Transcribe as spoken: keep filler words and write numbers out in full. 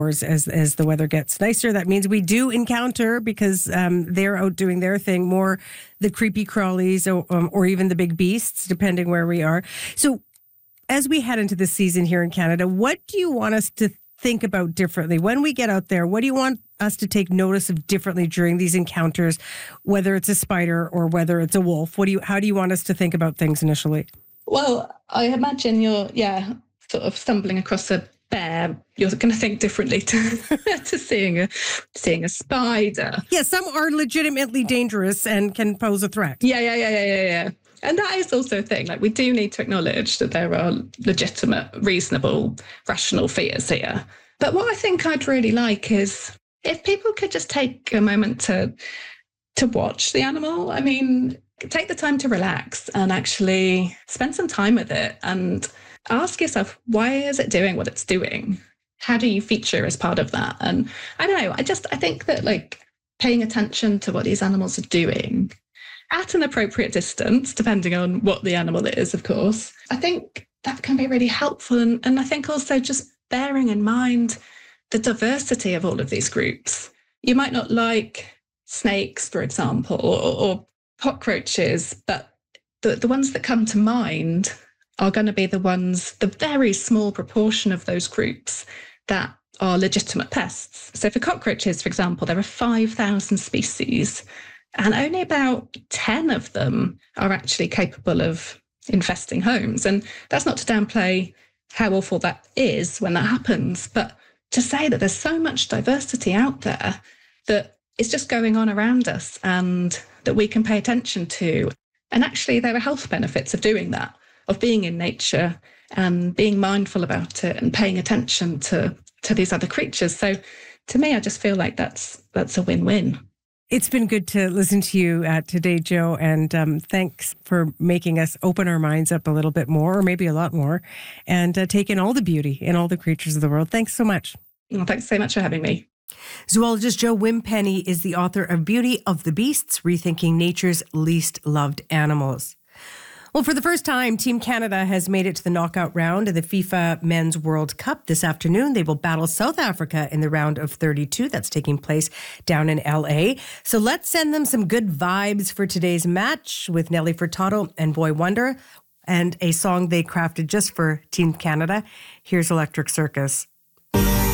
As as the weather gets nicer, that means we do encounter, because um, they're out doing their thing, more the creepy crawlies or, um, or even the big beasts, depending where we are. So as we head into this season here in Canada, what do you want us to think about differently? When we get out there, what do you want us to take notice of differently during these encounters, whether it's a spider or whether it's a wolf? What do you? How do you want us to think about things initially? Well, I imagine you're, yeah, sort of stumbling across a bear, you're going to think differently to to seeing a seeing a spider. Yeah, some are legitimately dangerous and can pose a threat. Yeah, yeah, yeah, yeah, yeah, yeah. And that is also a thing. Like, we do need to acknowledge that there are legitimate, reasonable, rational fears here. But what I think I'd really like is if people could just take a moment to to watch the animal. I mean, take the time to relax and actually spend some time with it and ask yourself, why is it doing what it's doing? How do you feature as part of that? And I don't know, I just, I think that like paying attention to what these animals are doing at an appropriate distance, depending on what the animal is, of course, I think that can be really helpful. And, and I think also just bearing in mind the diversity of all of these groups. You might not like snakes, for example, or, or cockroaches, but the, the ones that come to mind are going to be the ones, the very small proportion of those groups that are legitimate pests. So for cockroaches, for example, there are five thousand species, and only about ten of them are actually capable of infesting homes. And that's not to downplay how awful that is when that happens, but to say that there's so much diversity out there that is just going on around us and that we can pay attention to. And actually, there are health benefits of doing that, of being in nature and being mindful about it and paying attention to, to these other creatures. So to me, I just feel like that's that's a win-win. It's been good to listen to you uh, today, Jo, and um, thanks for making us open our minds up a little bit more, or maybe a lot more, and uh, take in all the beauty in all the creatures of the world. Thanks so much. Well, thanks so much for having me. Zoologist Jo Wimpenny is the author of Beauty of the Beasts, Rethinking Nature's Least Loved Animals. Well, for the first time, Team Canada has made it to the knockout round of the FIFA Men's World Cup this afternoon. They will battle South Africa in the round of thirty-two. That's taking place down in L A. So let's send them some good vibes for today's match with Nelly Furtado and Boy Wonder, and a song they crafted just for Team Canada. Here's Electric Circus.